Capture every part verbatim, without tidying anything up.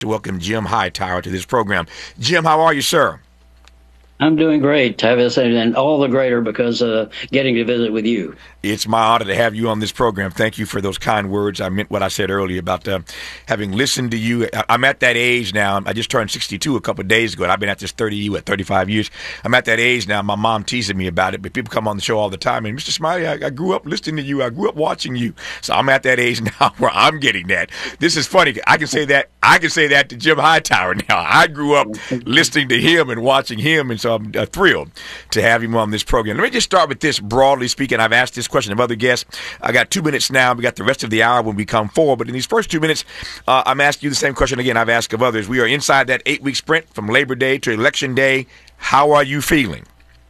to welcome Jim Hightower to this program. Jim, how are you, sir? I'm doing great, Tavis, and all the greater because uh, getting to visit with you. It's my honor to have you on this program. Thank you for those kind words. I meant what I said earlier about uh, having listened to you. I'm at that age now. I just turned sixty-two a couple of days ago, and I've been at this thirty, what, thirty-five years. I'm at that age now. My mom teasing me about it, but people come on the show all the time, and Mister Smiley, I, I grew up listening to you. I grew up watching you. So I'm at that age now where I'm getting that. This is funny. I can say that. I can say that to Jim Hightower now. I grew up listening to him and watching him, and so I'm uh, thrilled to have him on this program. Let me just start with this, broadly speaking. I've asked this question of other guests. I got two minutes now. We got the rest of the hour when we come forward. But in these first two minutes, uh, I'm asking you the same question again I've asked of others. We are inside that eight-week sprint from Labor Day to Election Day. How are you feeling?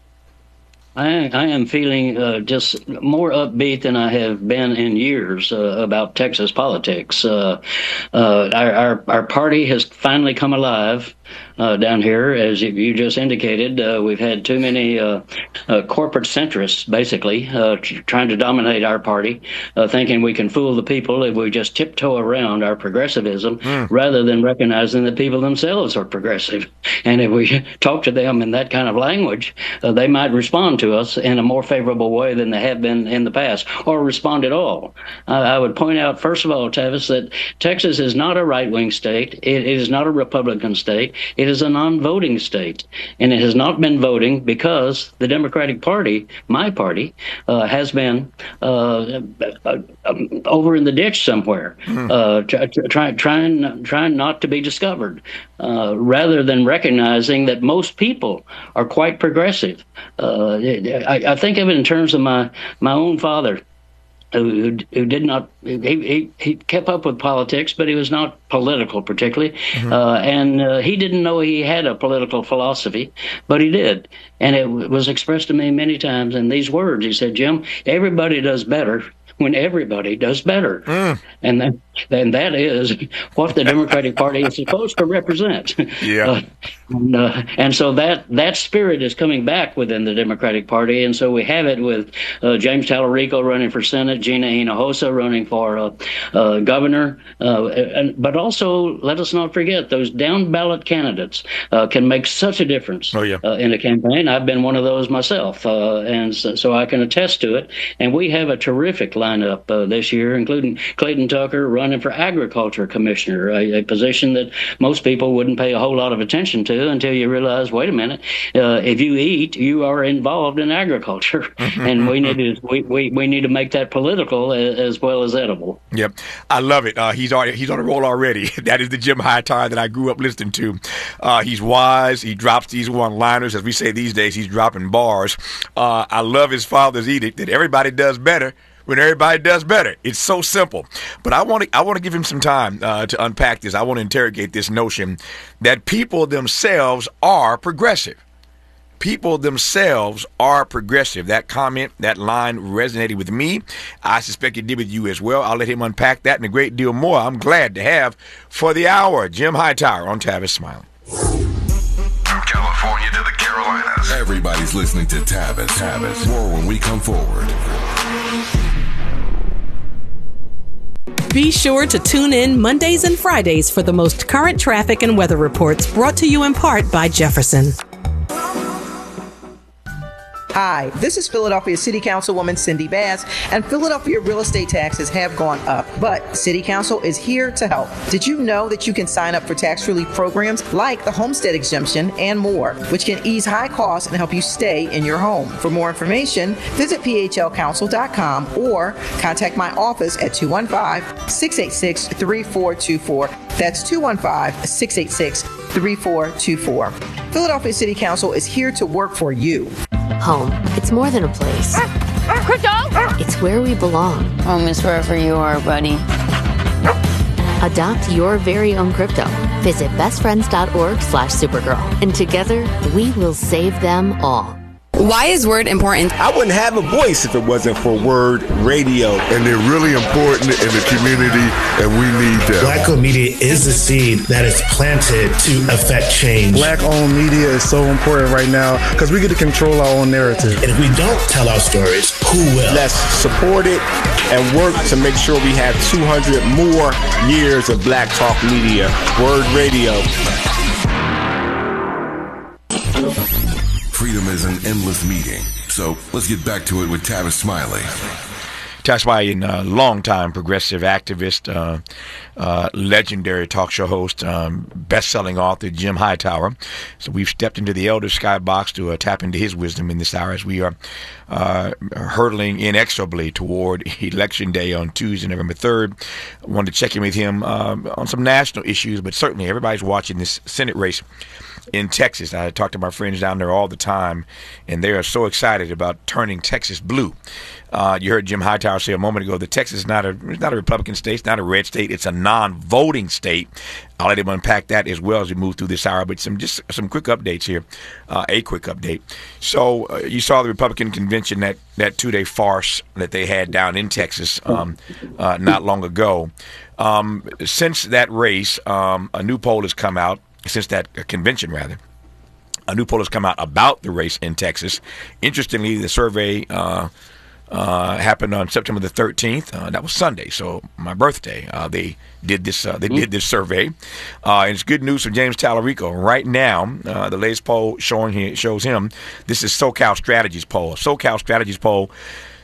I, I am feeling uh, just more upbeat than I have been in years uh, about Texas politics. Uh, uh, our, our our party has finally come alive uh, down here, as you just indicated. Uh, we've had too many uh, uh, corporate centrists, basically, uh, trying to dominate our party, uh, thinking we can fool the people if we just tiptoe around our progressivism, mm. rather than recognizing that people themselves are progressive. And if we talk to them in that kind of language, uh, they might respond to us in a more favorable way than they have been in the past, or respond at all. Uh, I would point out, first of all, Tavis, that Texas is not a right-wing state. It, it is not a Republican state. It is a non-voting state. And it has not been voting because the Democratic Party, my party, uh, has been uh, uh, um, over in the ditch somewhere, mm. uh, try, try, trying, trying not to be discovered, uh, rather than recognizing that most people are quite progressive. Uh, I, I think of it in terms of my, my own father, who, who did not, he, he, he kept up with politics, but he was not political particularly. Mm-hmm. Uh, and uh, he didn't know he had a political philosophy, but he did. And it was expressed to me many times in these words. He said, Jim, everybody does better when everybody does better. Mm. And then, then that is what the Democratic Party is supposed to represent. Yeah. Uh, and, uh, and so that, that spirit is coming back within the Democratic Party. And so we have it with uh, James Talarico running for Senate, Gina Hinojosa running for uh, uh, governor. Uh, and, but also, let us not forget, those down-ballot candidates uh, can make such a difference oh, yeah. uh, in a campaign. I've been one of those myself, uh, and so, so I can attest to it. And we have a terrific line up uh, this year, including Clayton Tucker running for Agriculture Commissioner, a, a position that most people wouldn't pay a whole lot of attention to until you realize, wait a minute, uh, if you eat, you are involved in agriculture, and we need to we, we, we need to make that political as, as well as edible. Yep, I love it. Uh, he's already he's on a roll already. That is the Jim Hightower that I grew up listening to. Uh, he's wise. He drops these one-liners, as we say these days. He's dropping bars. Uh, I love his father's edict that everybody does better when everybody does better. It's so simple. But I want to I want to give him some time uh, to unpack this. I want to interrogate this notion that people themselves are progressive. People themselves are progressive. That comment, that line resonated with me. I suspect it did with you as well. I'll let him unpack that and a great deal more. I'm glad to have for the hour Jim Hightower on Tavis Smiley. California to the Carolinas. Everybody's listening to Tavis. Tavis. More when we come forward. Be sure to tune in Mondays and Fridays for the most current traffic and weather reports, brought to you in part by Jefferson. Hi, this is Philadelphia City Councilwoman Cindy Bass, and Philadelphia real estate taxes have gone up, but City Council is here to help. Did you know that you can sign up for tax relief programs like the homestead exemption and more, which can ease high costs and help you stay in your home? For more information, visit P H L council dot com or contact my office at two one five, six eight six, three four two four. That's two one five, six eight six, three four two four. Philadelphia City Council is here to work for you. Home. It's more than a place. Crypto! It's where we belong. Home is wherever you are, buddy. Adopt your very own crypto. Visit bestfriends dot org slash supergirl. And together, we will save them all. Why is Word important? I wouldn't have a voice if it wasn't for Word Radio. And they're really important in the community, and we need them. Black-owned media is the seed that is planted to affect change. Black-owned media is so important right now because we get to control our own narrative. And if we don't tell our stories, who will? Let's support it and work to make sure we have two hundred more years of Black Talk Media. Word Radio. Freedom is an endless meeting. So let's get back to it with Tavis Smiley. Tavis Smiley, a longtime progressive activist, uh, uh, legendary talk show host, um, best-selling author Jim Hightower. So we've stepped into the elder skybox to uh, tap into his wisdom in this hour as we are uh, hurtling inexorably toward Election Day on Tuesday, November third. I wanted to check in with him uh, on some national issues, but certainly everybody's watching this Senate race in Texas. I talk to my friends down there all the time, and they are so excited about turning Texas blue. Uh, you heard Jim Hightower say a moment ago that Texas is not a it's not a Republican state, it's not a red state, it's a non-voting state. I'll let him unpack that as well as we move through this hour. But some just some quick updates here, uh, a quick update. So uh, you saw the Republican convention, that that two-day farce that they had down in Texas um, uh, not long ago. Um, since that race, um, a new poll has come out. Since that convention, rather, a new poll has come out about the race in Texas. Interestingly, the survey uh, uh, happened on September the thirteenth. Uh, that was Sunday, so my birthday. Uh, they did this. Uh, they mm-hmm. did this survey, uh, and it's good news for James Tallarico. Right now, uh, the latest poll showing he, shows him. This is SoCal Strategies poll. SoCal Strategies poll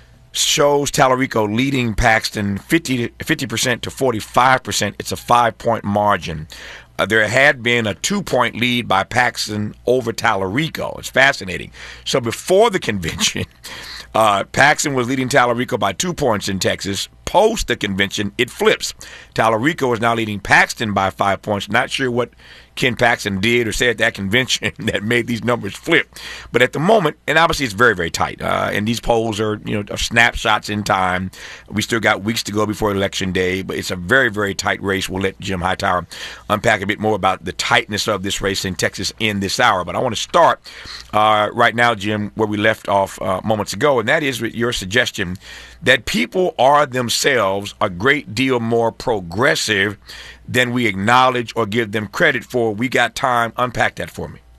shows Tallarico leading Paxton fifty percent to forty-five percent. It's a five-point margin. Uh, there had been a two-point lead by Paxton over Tallarico. It's fascinating. So before the convention, uh, Paxton was leading Tallarico by two points in Texas. Post the convention, it flips. Tallarico is now leading Paxton by five points. Not sure what Ken Paxton did or said at that convention that made these numbers flip. But at the moment, and obviously it's very, very tight. Uh, and these polls are, you know, are snapshots in time. We still got weeks to go before Election Day, but it's a very, very tight race. We'll let Jim Hightower unpack a bit more about the tightness of this race in Texas in this hour. But I want to start uh, right now, Jim, where we left off uh, moments ago, and that is with your suggestion that people are themselves a great deal more progressive than we acknowledge or give them credit for. We got time. Unpack that for me.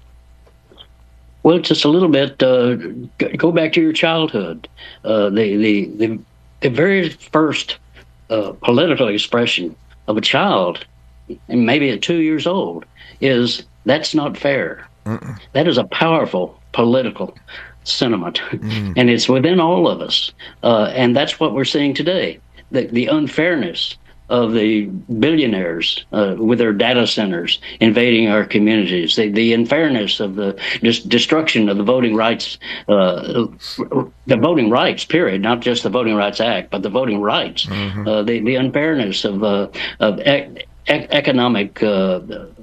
Well, just a little bit. Uh, go back to your childhood. Uh, the, the the the very first uh, political expression of a child, and maybe at two years old, is "That's not fair." Mm-mm. That is a powerful political sentiment, mm. and it's within all of us. Uh, and that's what we're seeing today: the the unfairness of the billionaires uh, with their data centers invading our communities, the, the unfairness of the dis- destruction of the voting rights, uh, the voting rights, period, not just the Voting Rights Act, but the voting rights, mm-hmm. uh, the, the unfairness of, uh, of e- e- economic uh,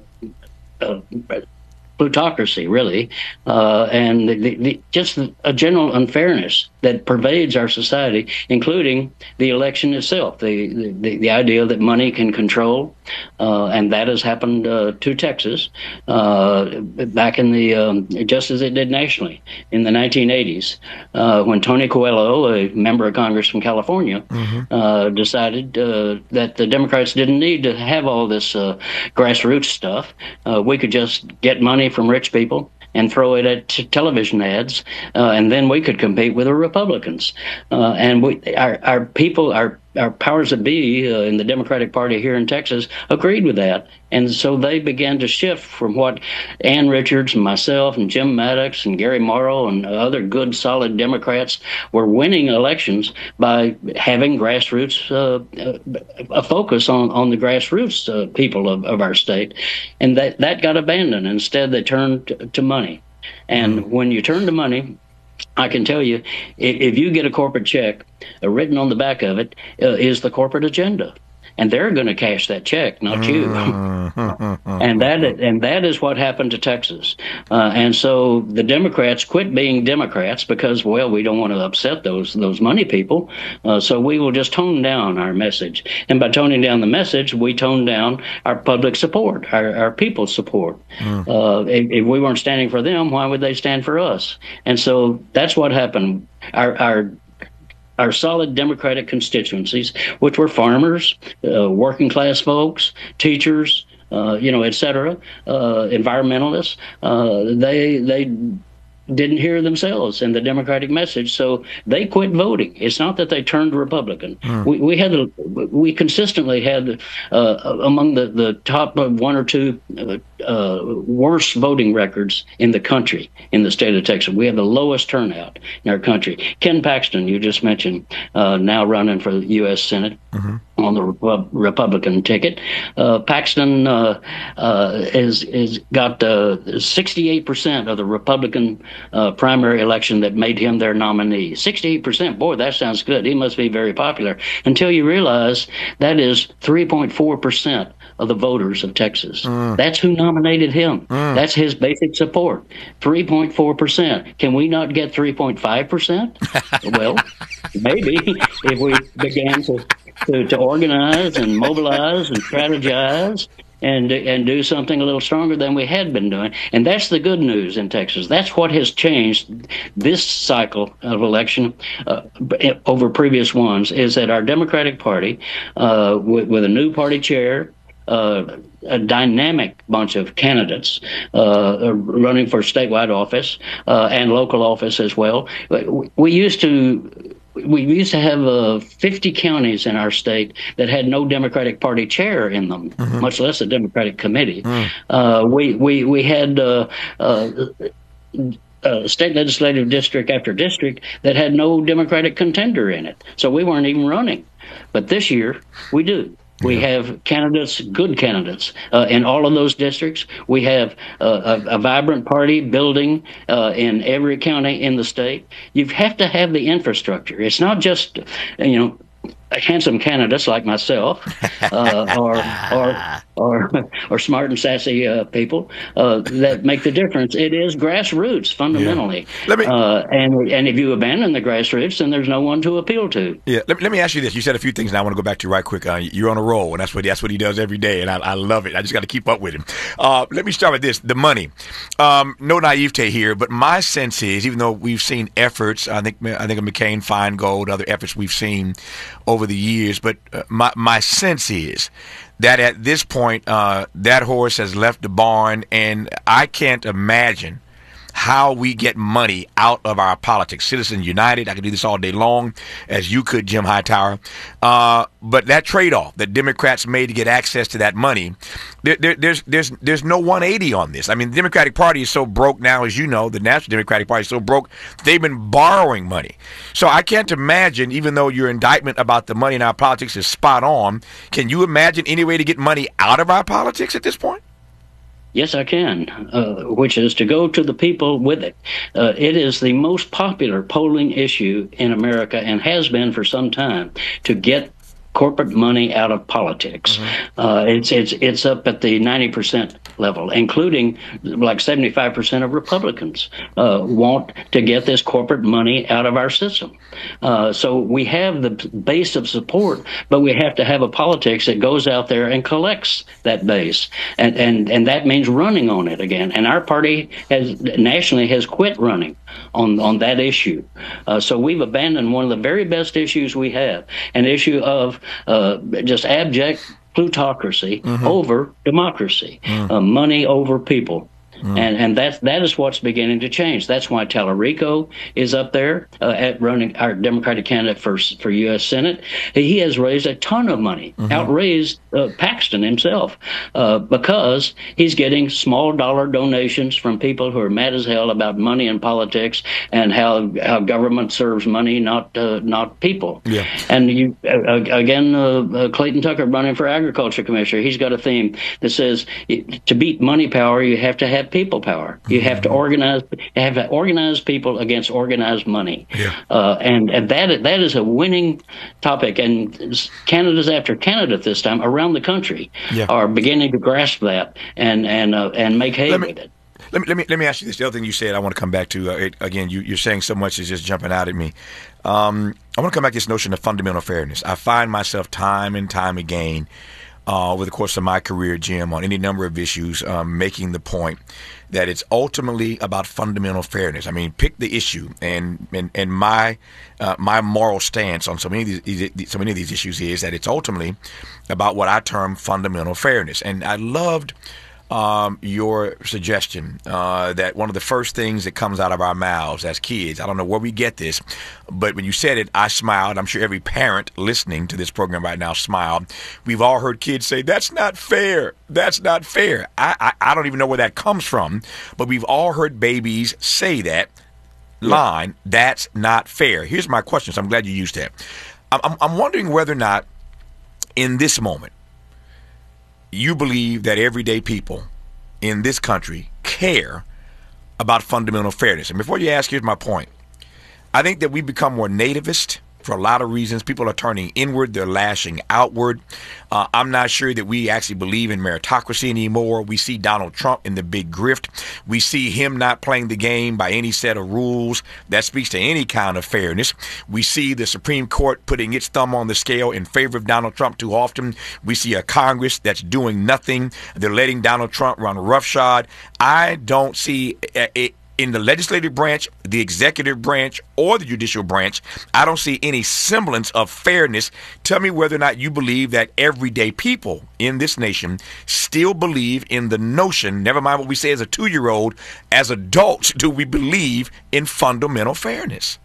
uh, plutocracy, really, uh, and the, the, the, just a general unfairness that pervades our society, including the election itself, the the, the idea that money can control, uh, and that has happened uh, to Texas uh, back in the, um, just as it did nationally in the nineteen eighties, uh, when Tony Coelho, a member of Congress from California, mm-hmm. uh, decided uh, that the Democrats didn't need to have all this uh, grassroots stuff. Uh, we could just get money from rich people and throw it at t- television ads, uh, and then we could compete with the Republicans. Uh, and we, our, our people, our our powers that be uh, in the Democratic Party here in Texas agreed with that. And so they began to shift from what Ann Richards and myself and Jim Maddox and Gary Morrow and other good, solid Democrats were winning elections by having grassroots, uh, a focus on, on the grassroots uh, people of, of our state. And that, that got abandoned. Instead, they turned to, to money. And mm-hmm. when you turn to money, I can tell you, if, if you get a corporate check, uh, written on the back of it uh, is the corporate agenda. and they're going to cash that check, not you. and that and that is what happened to Texas. Uh, and so the Democrats quit being Democrats because, well, we don't want to upset those those money people. Uh, so we will just tone down our message. And by toning down the message, we tone down our public support, our, our people's support. Mm. Uh, if, if we weren't standing for them, why would they stand for us? And so that's what happened. Our our Our solid Democratic constituencies, which were farmers, uh, working class folks, teachers, uh, you know, et cetera, uh, environmentalists, uh, they they didn't hear themselves in the Democratic message, so they quit voting. It's not that they turned Republican. Mm. We, we had a, we consistently had uh, among the, the top one or two uh, uh, worst voting records in the country in the state of Texas. We have the lowest turnout in our country. Ken Paxton, you just mentioned, uh, now running for the U S Senate. Mm-hmm. On the Repu- Republican ticket. Uh, Paxton uh, uh, is, is got uh, sixty-eight percent of the Republican uh, primary election that made him their nominee. sixty-eight percent, boy, that sounds good. He must be very popular. Until you realize that is three point four percent of the voters of Texas. Mm. That's who nominated him. Mm. That's his basic support. three point four percent. Can we not get three point five percent? Well, maybe if we began to To, to organize and mobilize and strategize and and do something a little stronger than we had been doing. And that's the good news in Texas. That's what has changed this cycle of election uh, over previous ones, is that our Democratic Party, uh, with, with a new party chair, uh, a dynamic bunch of candidates uh, running for statewide office uh, and local office as well. We used to... We used to have uh, fifty counties in our state that had no Democratic Party chair in them, mm-hmm. much less a Democratic committee. Mm. Uh, we we we had uh, uh, uh, state legislative district after district that had no Democratic contender in it, so we weren't even running. But this year we do. We yeah. have candidates, good candidates, uh, in all of those districts. We have uh, a, a vibrant party building uh, in every county in the state. You have to have the infrastructure. It's not just, you know, handsome candidates like myself, uh, or or or or smart and sassy uh, people uh, that make the difference. It is grassroots fundamentally. Yeah. Let me, uh, and and if you abandon the grassroots, then there's no one to appeal to. Yeah. Let, let me ask you this. You said a few things, and I want to go back to right quick. Uh, you're on a roll, and that's what that's what he does every day, and I, I love it. I just got to keep up with him. Uh, let me start with this: the money. Um, no naivete here, but my sense is, even though we've seen efforts, I think I think of McCain, Feingold, other efforts we've seen over the years, but uh, my my sense is that at this point, uh, that horse has left the barn, and I can't imagine how we get money out of our politics. Citizens United, I could do this all day long, as you could, Jim Hightower. Uh, but that trade-off that Democrats made to get access to that money, there, there, there's there's there's no one eighty on this. I mean, the Democratic Party is so broke now, as you know, the National Democratic Party is so broke, they've been borrowing money. So I can't imagine, even though your indictment about the money in our politics is spot on, can you imagine any way to get money out of our politics at this point? Yes, I can, uh, which is to go to the people with it. Uh, it is the most popular polling issue in America and has been for some time, to get corporate money out of politics. Mm-hmm. Uh, it's it's it's up at the ninety percent level, including like seventy-five percent of Republicans uh, want to get this corporate money out of our system. Uh, so we have the base of support, but we have to have a politics that goes out there and collects that base, and and and that means running on it again. And our party has nationally has quit running on on that issue. Uh, so we've abandoned one of the very best issues we have, an issue of uh, just abject plutocracy mm-hmm. over democracy, mm. uh, money over people. Mm. And and that that is what's beginning to change. That's why Tallarico is up there uh, at running, our Democratic candidate for for U S Senate. He has raised a ton of money, mm-hmm. outraised uh, Paxton himself, uh, because he's getting small dollar donations from people who are mad as hell about money and politics and how how government serves money, not uh, not people. Yeah. And you uh, again, uh, uh, Clayton Tucker running for Agriculture Commissioner. He's got a theme that says to beat money power, you have to have that people power. You have to organize, you have to organize people against organized money, Yeah. uh, and and that that is a winning topic. And Canada's after Canada this time around the country Yeah. are beginning to grasp that and and uh, and make hay Let me- with it. Let me, let me let me ask you this. The other thing you said, I want to come back to. Uh, it, again, you, you're saying so much is just jumping out at me. Um, I want to come back to this notion of fundamental fairness. I find myself time and time again, uh, over the course of my career, Jim, on any number of issues, um, making the point that it's ultimately about fundamental fairness. I mean, pick the issue, and and, and my uh, my moral stance on so many of these so many of these issues is that it's ultimately about what I term fundamental fairness. And I loved Um, your suggestion uh, that one of the first things that comes out of our mouths as kids, I don't know where we get this, but when you said it, I smiled. I'm sure every parent listening to this program right now smiled. We've all heard kids say, that's not fair. That's not fair. I, I, I don't even know where that comes from, but we've all heard babies say that line, that's not fair. Here's my question, so I'm glad you used that. I'm, I'm wondering whether or not in this moment, you believe that everyday people in this country care about fundamental fairness. And before you ask, here's my point. I think that we become more nativist for a lot of reasons. People are turning inward. They're lashing outward. Uh, I'm not sure that we actually believe in meritocracy anymore. We see Donald Trump in the big grift. We see him not playing the game by any set of rules that speaks to any kind of fairness. We see the Supreme Court putting its thumb on the scale in favor of Donald Trump too often. We see a Congress that's doing nothing. They're letting Donald Trump run roughshod. I don't see a, a in the legislative branch, the executive branch, or the judicial branch, I don't see any semblance of fairness. Tell me whether or not you believe that everyday people in this nation still believe in the notion, never mind what we say as a two-year-old, as adults, do we believe in fundamental fairness?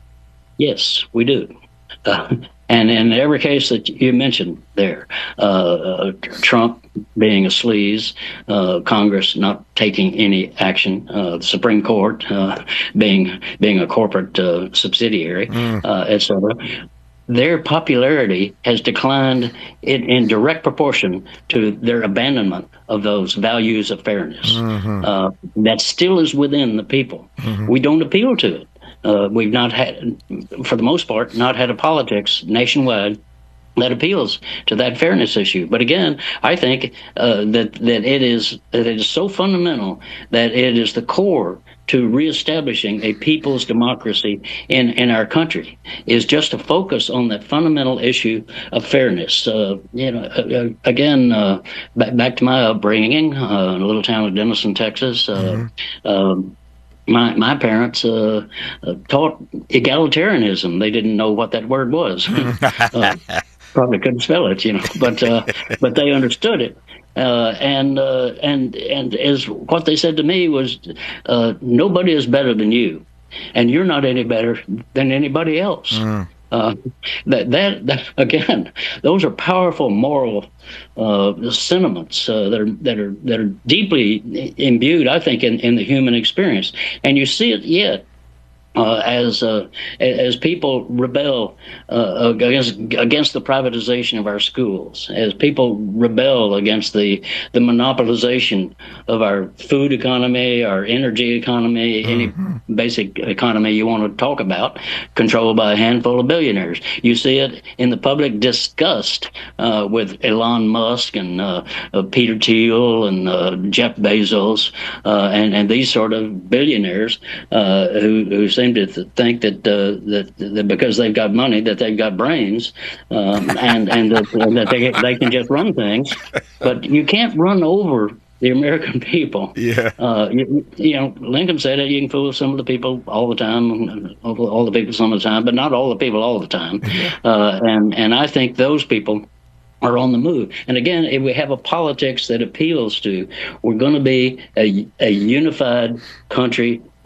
Yes, we do. Uh, and in every case that you mentioned there, uh, Trump being a sleaze, uh, Congress not taking any action, uh, the Supreme Court uh, being being a corporate uh, subsidiary, mm. uh, et cetera, their popularity has declined in, in direct proportion to their abandonment of those values of fairness. Mm-hmm. Uh, that still is within the people. Mm-hmm. We don't appeal to it. Uh, we've not had, for the most part, not had a politics nationwide that appeals to that fairness issue. But again, I think uh, that that it is that it is so fundamental that it is the core to reestablishing a people's democracy in, in our country, is just to focus on that fundamental issue of fairness. Uh, you know, uh, again, uh, back, back to my upbringing uh, in a little town of Denison, Texas. Uh, mm-hmm. um, My my parents uh, uh, taught egalitarianism. They didn't know what that word was. uh, probably couldn't spell it, you know, but uh, but they understood it. Uh, and uh, and and as what they said to me was, uh, nobody is better than you, and you're not any better than anybody else. Mm. Uh, that, that that again, those are powerful moral uh, sentiments uh, that are that are that are deeply imbued, I think, in, in the human experience, and you see it yet. Uh, as uh, as people rebel uh, against against the privatization of our schools, as people rebel against the the monopolization of our food economy, our energy economy, mm-hmm. any basic economy you want to talk about, controlled by a handful of billionaires. You see it in the public disgust uh, with Elon Musk and uh, uh, Peter Thiel and uh, Jeff Bezos uh, and and these sort of billionaires uh, who who seem to think that, uh, that that because they've got money that they've got brains um, and and that, that they they can just run things, but you can't run over the American people. Yeah. Uh, you, you know, Lincoln said it. You can fool some of the people all the time, all, all the people some of the time, but not all the people all the time. Yeah. Uh, and and I think those people are on the move. And again, if we have a politics that appeals to, we're going to be a, a unified country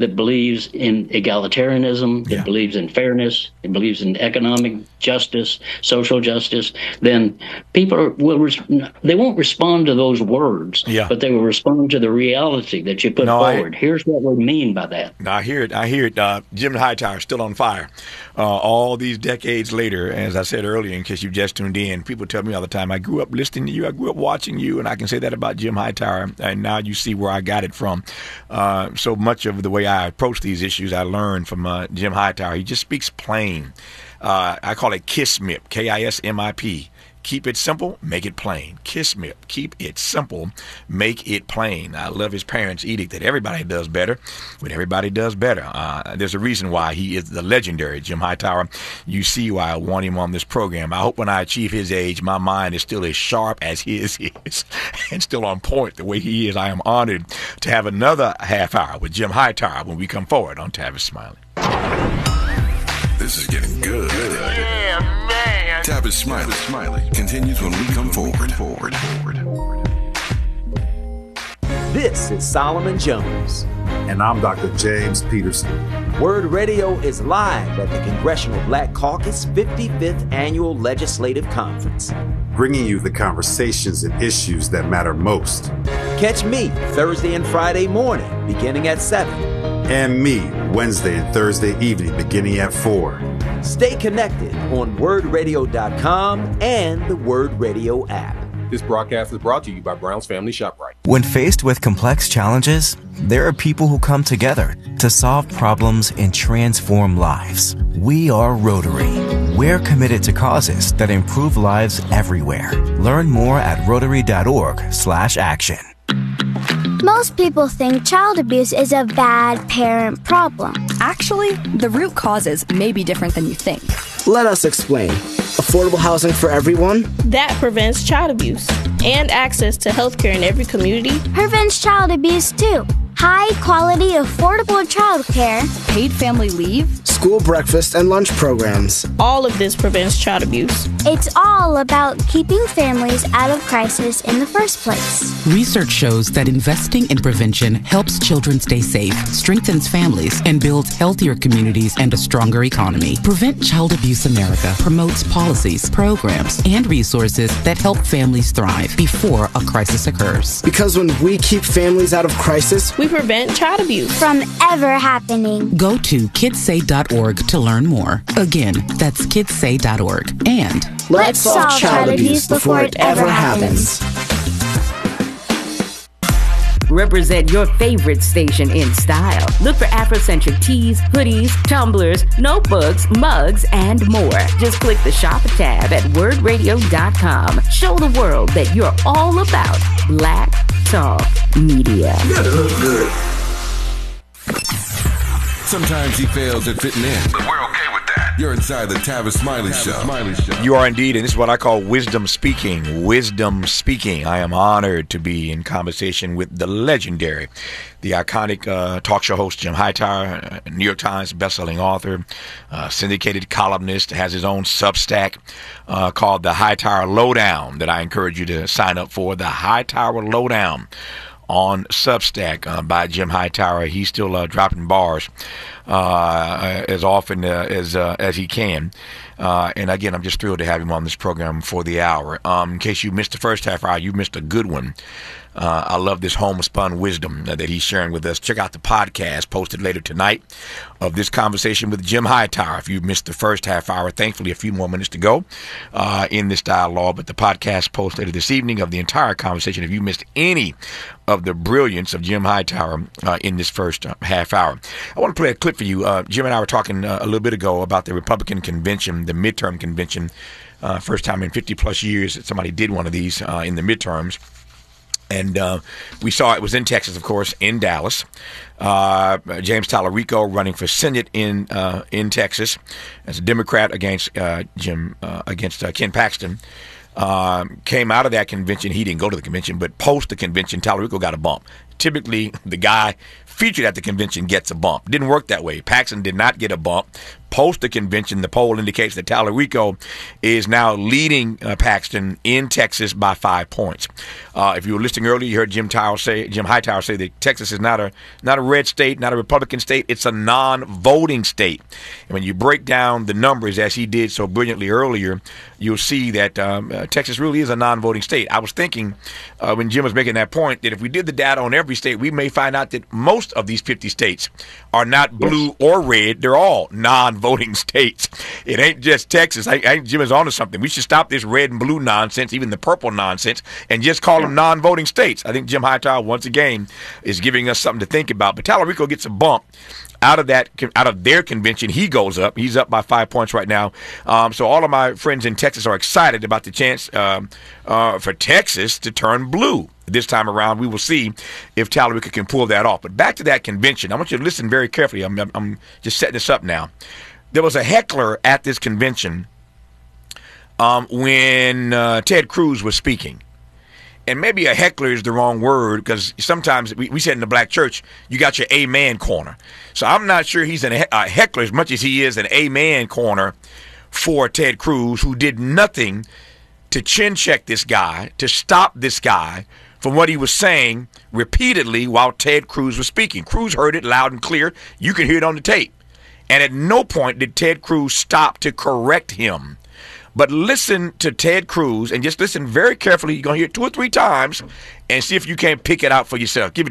that believes in egalitarianism, that Yeah. believes in fairness, that believes in economic justice, social justice, then people are, will res- they won't respond to those words, Yeah. but they will respond to the reality that you put No, I- forward. Here's what we mean by that. Now, I hear it. I hear it. Uh, Jim Hightower is still on fire. Uh, all these decades later, as I said earlier, in case you've just tuned in, people tell me all the time, I grew up listening to you. I grew up watching you. And I can say that about Jim Hightower. And now you see where I got it from. Uh, so much of the way I approach these issues, I learned from uh, Jim Hightower. He just speaks plain. Uh, I call it KISSMIP, K I S M I P. Keep it simple, make it plain. KISSMIP, keep it simple, make it plain. I love his parents' edict that everybody does better, but everybody does better. Uh, there's a reason why he is the legendary Jim Hightower. You see why I want him on this program. I hope when I achieve his age, my mind is still as sharp as his is and still on point the way he is. I am honored to have another half hour with Jim Hightower when we come forward on Tavis Smiley. This is getting good. Yeah, man. Tavis Smiley. Smiley continues when we come forward. Forward. Forward. This is Solomon Jones. And I'm Doctor James Peterson. Word Radio is live at the Congressional Black Caucus fifty-fifth Annual Legislative Conference, bringing you the conversations and issues that matter most. Catch me Thursday and Friday morning, beginning at seven. And me Wednesday and Thursday evening, beginning at four. Stay connected on word radio dot com and the Word Radio app. This broadcast is brought to you by Brown's Family ShopRite. When faced with complex challenges, there are people who come together to solve problems and transform lives. We are Rotary. We're committed to causes that improve lives everywhere. Learn more at rotary dot org slash action. Most people think child abuse is a bad parent problem. Actually, the root causes may be different than you think. Let us explain. Affordable housing for everyone? That prevents child abuse and access to health care in every community. Prevents child abuse too. High quality, affordable child care. Paid family leave. School breakfast and lunch programs. All of this prevents child abuse. It's all about keeping families out of crisis in the first place. Research shows that investing in prevention helps children stay safe, strengthens families, and builds healthier communities and a stronger economy. Prevent Child Abuse America promotes policies, programs, and resources that help families thrive before a crisis occurs. Because when we keep families out of crisis, we prevent child abuse from ever happening. Go to kids say dot org to learn more. Again, that's kids say dot org. And let's solve child abuse before it ever happens. Represent your favorite station in style. Look for Afrocentric tees, hoodies, tumblers, notebooks, mugs, and more. Just click the Shop tab at word radio dot com. Show the world that you're all about Black Talk Media. You look good. Sometimes he fails at fitting in, but we're okay with that. You're inside the Tavis Smiley Show. Smiley Show. You are indeed, and this is what I call wisdom speaking. Wisdom speaking. I am honored to be in conversation with the legendary, the iconic uh, talk show host Jim Hightower, uh, New York Times bestselling author, uh, syndicated columnist, has his own Substack uh, called the Hightower Lowdown that I encourage you to sign up for. The Hightower Lowdown on Substack uh, by Jim Hightower. He's still uh, dropping bars uh, as often uh, as uh, as he can. Uh, and again, I'm just thrilled to have him on this program for the hour. Um, in case you missed the first half hour, you missed a good one. Uh, I love this homespun wisdom that he's sharing with us. Check out the podcast posted later tonight of this conversation with Jim Hightower. If you missed the first half hour, thankfully a few more minutes to go uh, in this dialogue. But the podcast posted later this evening of the entire conversation. If you missed any of the brilliance of Jim Hightower uh, in this first uh, half hour, I want to play a clip for you. Uh, Jim and I were talking uh, a little bit ago about the Republican convention, the midterm convention. Uh, first time in fifty plus years that somebody did one of these uh, in the midterms. And uh, we saw it was in Texas, of course, in Dallas. Uh, James Tallarico running for Senate in uh, in Texas as a Democrat against uh, Jim uh, against uh, Ken Paxton. Um, came out of that convention. He didn't go to the convention, but post the convention, Tallarico got a bump. Typically, the guy featured at the convention gets a bump. Didn't work that way. Paxton did not get a bump. post the convention, the poll indicates that Tallarico is now leading uh, Paxton in Texas by five points. Uh, if you were listening earlier, you heard Jim Tower say, Jim Hightower say that Texas is not a not a red state, not a Republican state. It's a non-voting state. And when you break down the numbers, as he did so brilliantly earlier, you'll see that um, uh, Texas really is a non-voting state. I was thinking uh, when Jim was making that point that if we did the data on every state, we may find out that most of these fifty states are not blue yes. or red. They're all non-voting states. It ain't just Texas. I, I think Jim is onto something. We should stop this red and blue nonsense, even the purple nonsense, and just call them non-voting states. I think Jim Hightower, once again, is giving us something to think about. But Tallarico gets a bump. Out of that, out of their convention, he goes up. He's up by five points right now. Um, so all of my friends in Texas are excited about the chance um, uh, for Texas to turn blue this time around. We will see if Tallarico can pull that off. But back to that convention, I want you to listen very carefully. I'm, I'm, I'm just setting this up now. There was a heckler at this convention um, when uh, Ted Cruz was speaking. And maybe a heckler is the wrong word because sometimes we, we said in the black church, you got your amen corner. So I'm not sure he's an, a heckler as much as he is an amen corner for Ted Cruz, who did nothing to chin check this guy, to stop this guy from what he was saying repeatedly while Ted Cruz was speaking. Cruz heard it loud and clear. You can hear it on the tape. And at no point did Ted Cruz stop to correct him. But listen to Ted Cruz and just listen very carefully. You're going to hear it two or three times and see if you can't pick it out for yourself. Give it